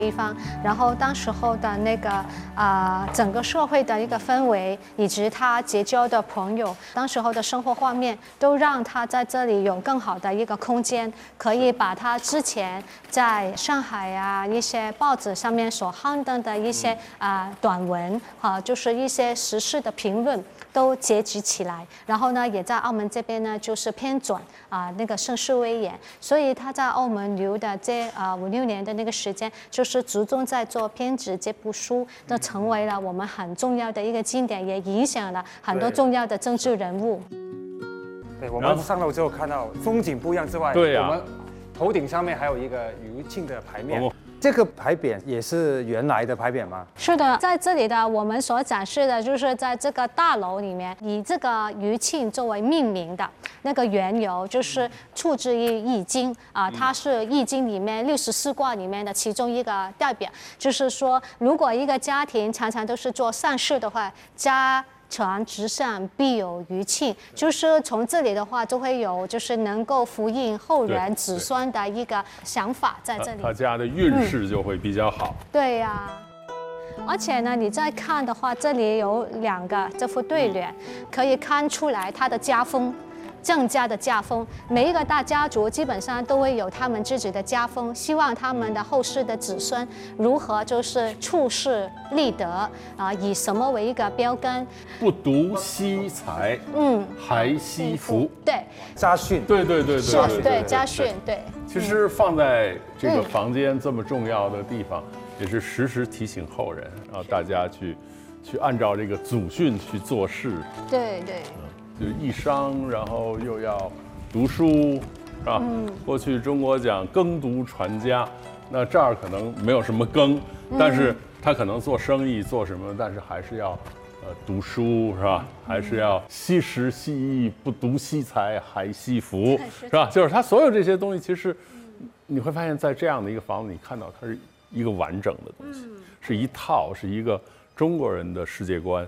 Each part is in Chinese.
地方，然后当时候的那个整个社会的一个氛围，以及他结交的朋友，当时候的生活画面，都让他在这里有更好的一个空间，可以把他之前在上海啊一些报纸上面所刊登的一些短文就是一些时事的评论都结集起来，然后呢，也在澳门这边呢就是编纂那个盛世威严，所以他在澳门留的这5-6年的那个时间，就是集中在做编织这部书，那成为了我们很重要的一个经典，也影响了很多重要的政治人物。 对，我们上楼之后看到风景不一样之外， 对呀， 我们头顶上面还有一个余庆的牌匾。这个牌匾也是原来的牌匾吗？ 是的，在这里的我们所展示的就是在这个大楼里面，以这个余庆作为命名的那个缘由，就是出自于《易经》它是《易经》里面64卦里面的其中一个代表，就是说，如果一个家庭常常都是做善事的话，家传直善，必有余庆，就是从这里的话，就会有就是能够福荫后人子孙的一个想法在这里。 他家的运势就会比较好。 对呀。而且呢，你再看的话，这里有2个这副对联，可以看出来他的家风。郑家的家风，每一个大家族基本上都会有他们自己的家风，希望他们的后世的子孙如何就是处事立德以什么为一个标杆？ 不独惜财，还惜福。 对， 家训。 对， 是，对家训，对。 其实放在这个房间这么重要的地方，也是时时提醒后人，大家去按照这个祖训去做事。 对。 就易商，然后又要读书，是吧？过去中国讲耕读传家，那这儿可能没有什么耕，但是他可能做生意做什么，但是还是要读书，是吧？还是要惜时惜艺，不独惜财，还惜福，是吧？就是他所有这些东西，其实你会发现在这样的一个房子，你看到它是一个完整的东西，是一套，是一个中国人的世界观。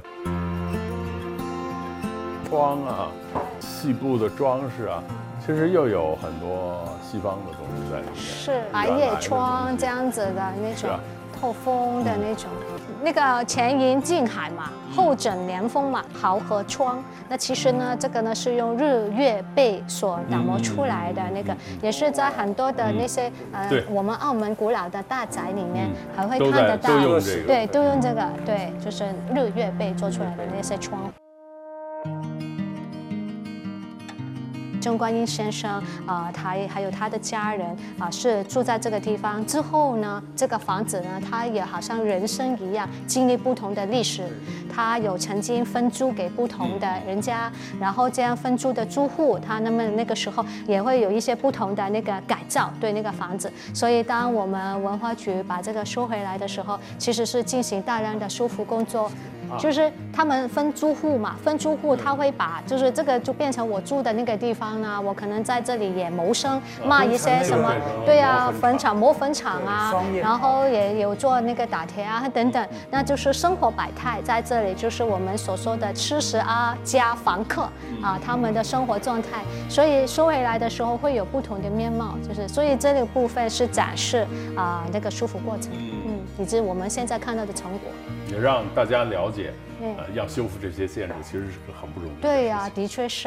窗细部的装饰其实又有很多西方的东西在里面， 是百叶窗这样子的那种透风的那种，那个前迎近海嘛，后枕连峰嘛，豪河窗。那其实呢，这个呢是用日月贝所打磨出来的那个，也是在很多的那些我们澳门古老的大宅里面还会看得到，对，都用这个，对，就是日月贝做出来的那些窗。郑观音先生他还有他的家人是住在这个地方。之后呢，这个房子呢，他也好像人生一样，经历不同的历史。他有曾经分租给不同的人家，然后这样分租的租户，他那个时候也会有一些不同的那个改造对那个房子。所以当我们文化局把这个收回来的时候，其实是进行大量的修复工作。就是他们分租户嘛，分租户他会把就是这个就变成我住的那个地方呢，我可能在这里也谋生，卖一些什么，对啊，坟场磨坟场然后也有做那个打铁等等，那就是生活百态在这里，就是我们所说的吃食加房客他们的生活状态，所以收回来的时候会有不同的面貌，就是所以这个部分是展示那个修复过程，以及我们现在看到的成果。 也让大家了解，要修复这些建筑其实是个很不容易的事情。 对呀，的确是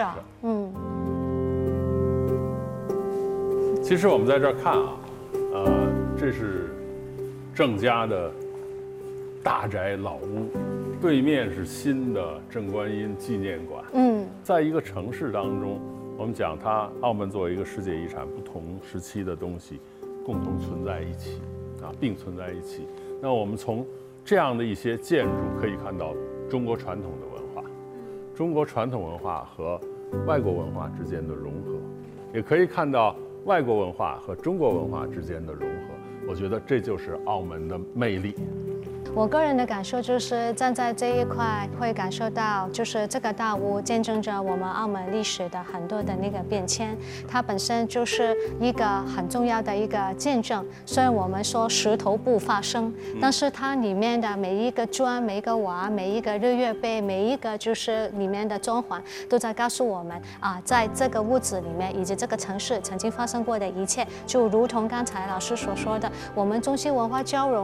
其实我们在这儿看这是郑家的大宅老屋，对面是新的郑观音纪念馆。在一个城市当中，我们讲它澳门作为一个世界遗产，不同时期的东西共同存在一起并存在一起。那我们从这样的一些建筑可以看到中国传统的文化，中国传统文化和外国文化之间的融合，也可以看到外国文化和中国文化之间的融合。我觉得这就是澳门的魅力。 我个人的感受就是站在这一块会感受到，就是这个大屋见证着我们澳门历史的很多的那个变迁，它本身就是一个很重要的一个见证。虽然我们说石头不发声，但是它里面的每一个砖、每一个瓦、每一个日月贝、每一个就是里面的装潢，都在告诉我们在这个屋子里面以及这个城市曾经发生过的一切，就如同刚才老师所说的，我们中西文化交融。